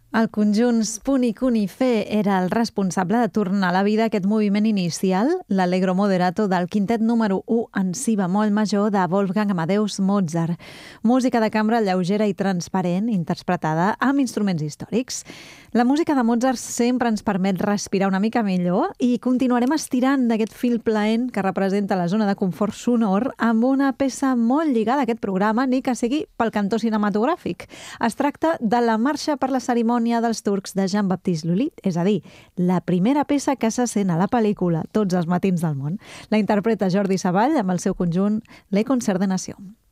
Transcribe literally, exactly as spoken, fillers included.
El conjunt Spuni Cuni Fe era el responsable de tornar a la vida aquest moviment inicial, l'Allegro Moderato del quintet número u en si bemoll major de Wolfgang Amadeus Mozart. Música de cambra lleugera i transparent, interpretada amb instruments històrics. La música de Mozart sempre ens permet respirar una mica millor i continuarem estirant d'aquest fil plaent que representa la zona de confort sonor amb una peça molt lligada a aquest programa, ni que sigui pel cantó cinematogràfic. Es tracta de la marxa per la cerimònia dels turcs de Jean-Baptiste Lully, és a dir, la primera peça que se sent a la pel·lícula Tots els matins del món. La interpreta Jordi Savall amb el seu conjunt Les Concerts de Nation.